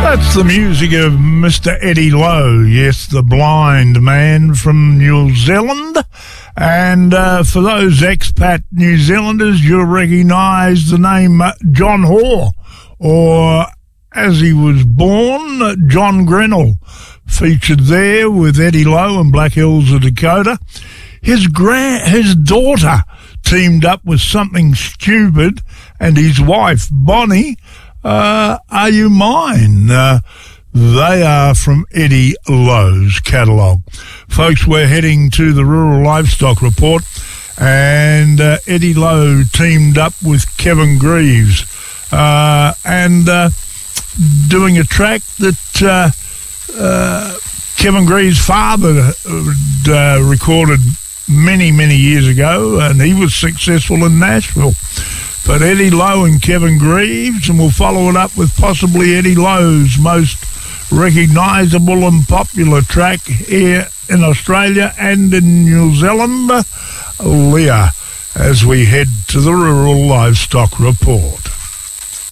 That's the music of Mr. Eddie Lowe, yes, the blind man from New Zealand. And for those expat New Zealanders, you'll recognise the name John Hoare, or as he was born, John Grinnell, featured there with Eddie Lowe in Black Hills of Dakota. His daughter teamed up with Something Stupid, and his wife, Bonnie, Are You Mine? They are from Eddie Lowe's catalogue. Folks, we're heading to the Rural Livestock Report, and Eddie Lowe teamed up with Kevin Greaves and doing a track that Kevin Greaves' father recorded many, many years ago, and he was successful in Nashville. But Eddie Lowe and Kevin Greaves, and we'll follow it up with possibly Eddie Lowe's most recognisable and popular track here in Australia and in New Zealand, Leah, as we head to the Rural Livestock Report.